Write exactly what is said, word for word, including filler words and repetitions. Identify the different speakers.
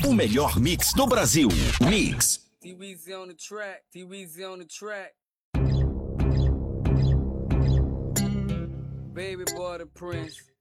Speaker 1: O melhor mix do Brasil. Mix.
Speaker 2: T-Weezy on the track, T-Weezy on the track. Baby boy the Prince.